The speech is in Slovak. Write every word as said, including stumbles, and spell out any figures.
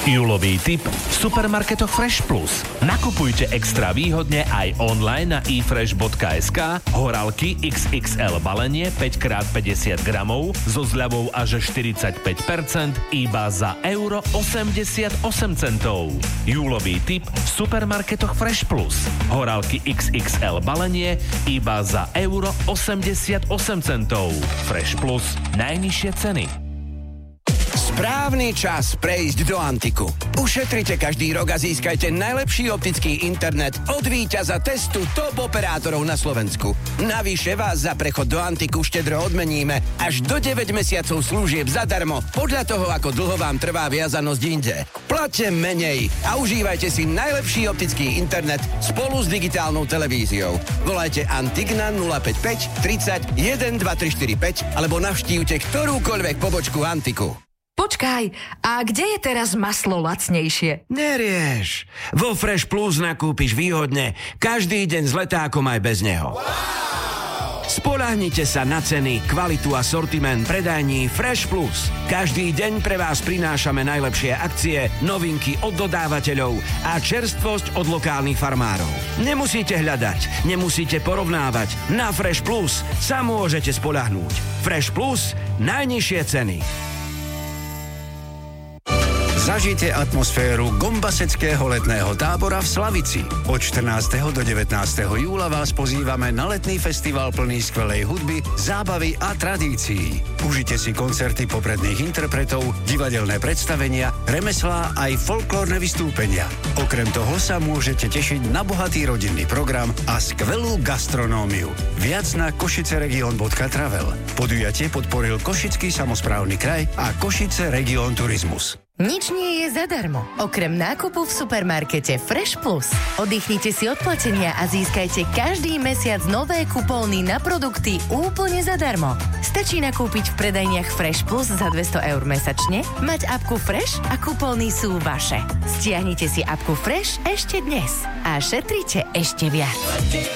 Júlový tip v supermarketoch Fresh Plus. Nakupujte extra výhodne aj online na e fresh bodka es ká. Horálky iks iks el balenie päť krát päťdesiat gramov so zľavou až štyridsaťpäť percent iba za euro osemdesiatosem centov. Júlový tip v supermarketoch Fresh Plus. Horálky iks iks el balenie iba za euro osemdesiatosem centov. Fresh Plus. Najnižšie ceny. Správny čas prejsť do Antiku. Ušetrite každý rok a získajte najlepší optický internet od víťaza testu top operátorov na Slovensku. Navyše vás za prechod do Antiku štedro odmeníme až do deväť mesiacov služieb zadarmo podľa toho, ako dlho vám trvá viazanosť inde. Plaťte menej a užívajte si najlepší optický internet spolu s digitálnou televíziou. Volajte Antik na nula päť päť tridsať jeden dva tri štyri päť alebo navštívte ktorúkoľvek pobočku Antiku. Počkaj, a kde je teraz maslo lacnejšie? Nerieš. Vo Fresh Plus nakúpiš výhodne každý deň s letákom aj bez neho. Wow! Spoľahnite sa na ceny, kvalitu a sortiment predajní Fresh Plus. Každý deň pre vás prinášame najlepšie akcie, novinky od dodávateľov a čerstvosť od lokálnych farmárov. Nemusíte hľadať, nemusíte porovnávať. Na Fresh Plus sa môžete spoľahnúť. Fresh Plus, najnižšie ceny. Zažite atmosféru gombaseckého letného tábora v Slavici. Od štrnásteho do devätnásteho júla vás pozývame na letný festival plný skvelej hudby, zábavy a tradícií. Užite si koncerty popredných interpretov, divadelné predstavenia, remeslá aj folklórne vystúpenia. Okrem toho sa môžete tešiť na bohatý rodinný program a skvelú gastronómiu. Viac na košiceregion bodka travel. Podujatie podporil Košický samosprávny kraj a Košice Region Turizmus. Nič nie je zadarmo, okrem nákupu v supermarkete Fresh Plus. Oddychnite si od platenia a získajte každý mesiac nové kupóny na produkty úplne zadarmo. Stačí nakúpiť v predajniach Fresh Plus za dvesto eur mesačne, mať apku Fresh a kupóny sú vaše. Stiahnite si apku Fresh ešte dnes a šetrite ešte viac.